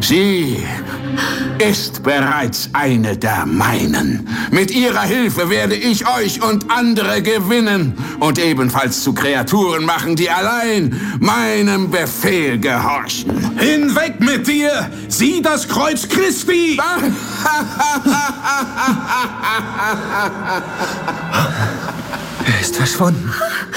Sie ist bereits eine der meinen. Mit ihrer Hilfe werde ich euch und andere gewinnen und ebenfalls zu Kreaturen machen, die allein meinem Befehl gehorchen. Hinweg mit dir! Sieh das Kreuz Christi! Er ist verschwunden.